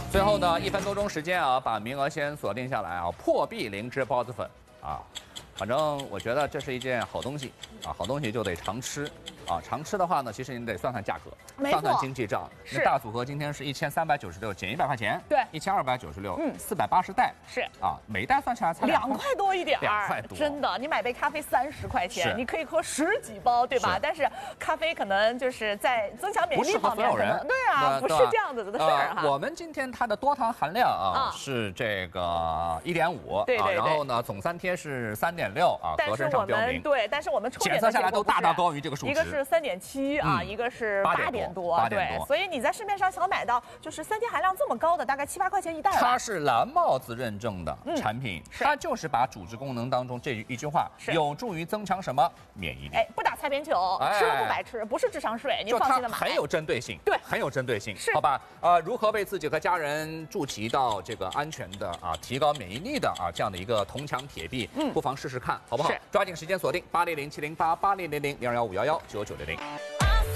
最后呢，1分多钟时间啊，把名额先锁定下来啊，破壁灵芝包子粉啊，反正我觉得这是一件好东西啊，好东西就得常吃啊，常吃的话呢，其实你得算算价格，算算经济账。那大组合今天是1396，减100块钱， 对 ，1296，480袋， 是啊，每一袋算下来才 2块多一点 ，2块多， 真的，你买杯咖啡30块钱，你可以喝10几包，对吧？但是咖啡可能就是在增强免疫力方面，可能对啊，不是这样子的事儿哈。 我们今天它的多糖含量啊是这个1.5， 对， 然后呢总三贴是3.6啊，盒身上标明。 对，但是我们抽检测下来都大大高于这个数值， 一个是3.7啊，一个是8点多，对，所以你在市面上想买到就是3贴含量这么高的，大概7、8块钱一袋。 它是蓝帽子认证的产品，它就是把主治功能当中这一句话，有助于增强什么免疫力？ 哎，不打擦边球，吃了不白吃，不是智商税，您放心的买。 很有针对性， 对， 很有针对性， 是好吧？如何为自己和家人筑起到这个安全的啊，提高免疫力的啊这样的一个铜墙铁壁，不妨试试看，好不好？抓紧时间锁定80070880000115119900。